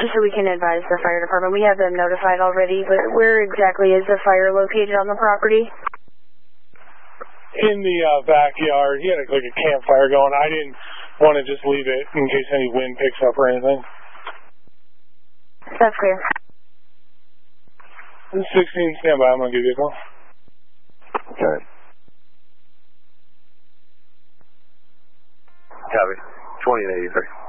so we can advise the fire department. We have them notified already, but where exactly is the fire located on the property? In the backyard. He had like a campfire going. I didn't want to just leave it in case any wind picks up or anything. That's clear. 16, stand by. I'm going to give you a call. Okay. Copy. 20 and 83.